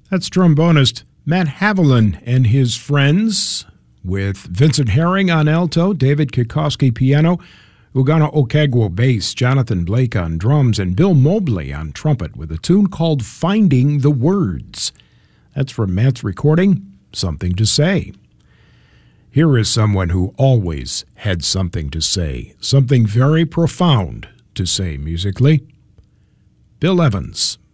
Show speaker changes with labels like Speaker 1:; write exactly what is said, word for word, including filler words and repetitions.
Speaker 1: That's trombonist Matt Haviland and his friends, with Vincent Herring on alto, David Kikoski piano, Ugana Okegwo bass, Jonathan Blake on drums, and Bill Mobley on trumpet with a tune called Finding the Words. That's from Matt's recording, Something to Say. Here is someone who always had something to say, something very profound to say musically. Bill Evans.